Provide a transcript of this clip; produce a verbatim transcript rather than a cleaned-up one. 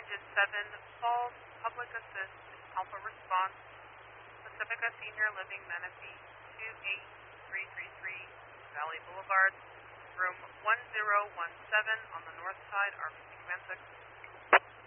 Digit seven, Falls, Public Assist, Alpha Response, Pacifica Senior Living Menifee, two eight three three three, Valley Boulevard, room one zero one seven on the north side, R B C Command six.